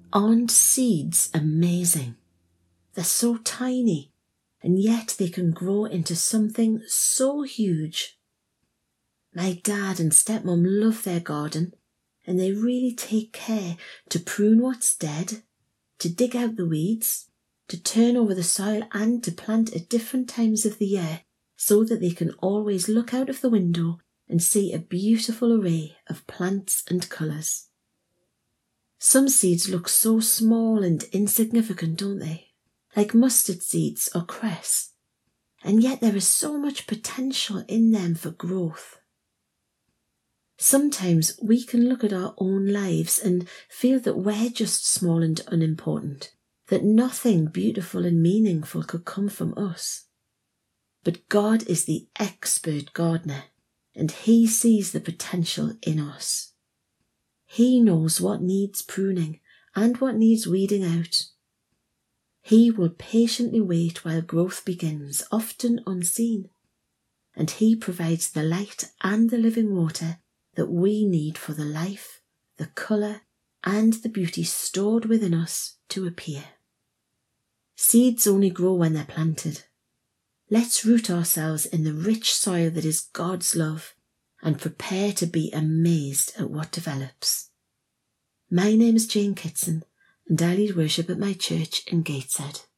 Aren't seeds amazing? They're so tiny, and yet they can grow into something so huge. My dad and stepmom love their garden, and they really take care to prune what's dead, to dig out the weeds, to turn over the soil and to plant at different times of the year so that they can always look out of the window and see a beautiful array of plants and colours. Some seeds look so small and insignificant, don't they? Like mustard seeds or cress. And yet there is so much potential in them for growth. Sometimes we can look at our own lives and feel that we're just small and unimportant, that nothing beautiful and meaningful could come from us. But God is the expert gardener, and He sees the potential in us. He knows what needs pruning and what needs weeding out. He will patiently wait while growth begins, often unseen, and He provides the light and the living water that we need for the life, the colour, and the beauty stored within us to appear. Seeds only grow when they're planted. Let's root ourselves in the rich soil that is God's love and prepare to be amazed at what develops. My name is Jane Kitson, and I lead worship at my church in Gateshead.